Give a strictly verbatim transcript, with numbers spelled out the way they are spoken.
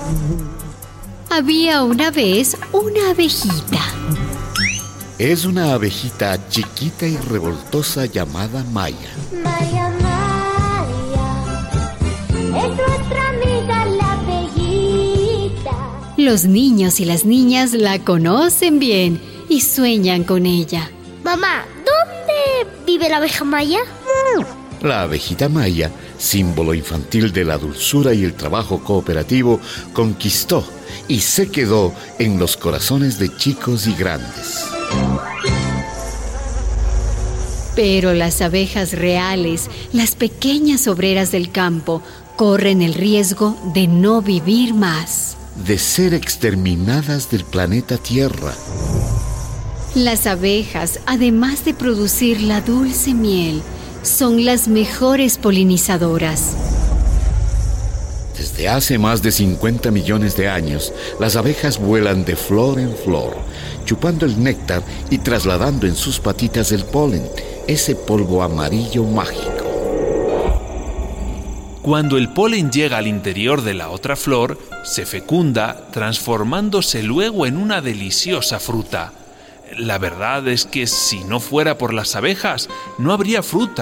Había una vez una abejita. Es una abejita chiquita y revoltosa llamada Maya. Maya, Maya, es nuestra amiga la abejita. Los niños y las niñas la conocen bien y sueñan con ella. Mamá, ¿dónde vive la abeja Maya? La abejita Maya, símbolo infantil de la dulzura y el trabajo cooperativo, conquistó y se quedó en los corazones de chicos y grandes. Pero las abejas reales, las pequeñas obreras del campo, corren el riesgo de no vivir más. De ser exterminadas del planeta Tierra. Las abejas, además de producir la dulce miel, son las mejores polinizadoras. Desde hace más de cincuenta millones de años, las abejas vuelan de flor en flor, chupando el néctar y trasladando en sus patitas el polen, ese polvo amarillo mágico. Cuando el polen llega al interior de la otra flor, se fecunda, transformándose luego en una deliciosa fruta. La verdad es que si no fuera por las abejas, no habría fruta.